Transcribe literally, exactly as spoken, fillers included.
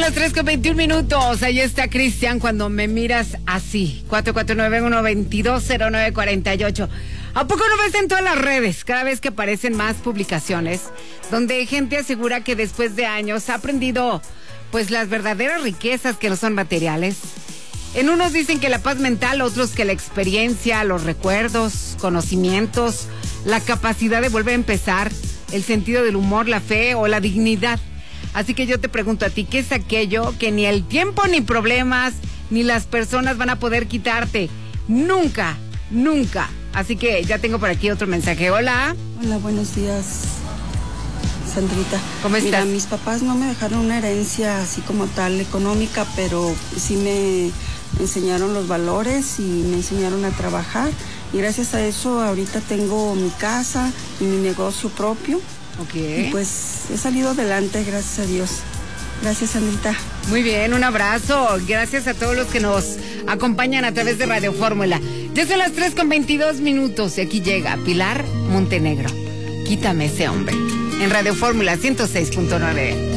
las tres con veintiún minutos. Ahí está Cristian, cuando me miras así. cuatro cuatro nueve, uno dos dos, cero nueve cuatro ocho. ¿A poco no ves en todas las redes, cada vez que aparecen más publicaciones, donde gente asegura que después de años ha aprendido, pues, las verdaderas riquezas que no son materiales? En unos dicen que la paz mental, otros que la experiencia, los recuerdos, conocimientos, la capacidad de volver a empezar, el sentido del humor, la fe o la dignidad. Así que yo te pregunto a ti, ¿qué es aquello que ni el tiempo, ni problemas, ni las personas van a poder quitarte? Nunca, nunca. Así que ya tengo por aquí otro mensaje. Hola. Hola, buenos días, Sandrita. ¿Cómo estás? Mira, mis papás no me dejaron una herencia así como tal económica, pero sí me enseñaron los valores y me enseñaron a trabajar. Y gracias a eso ahorita tengo mi casa y mi negocio propio. Ok. Y pues he salido adelante, gracias a Dios. Gracias, Sandrita. Muy bien, un abrazo. Gracias a todos los que nos acompañan a través de Radio Fórmula. Ya son las tres con veintidós minutos y aquí llega Pilar Montenegro. Quítame ese hombre. En Radio Fórmula ciento seis punto nueve.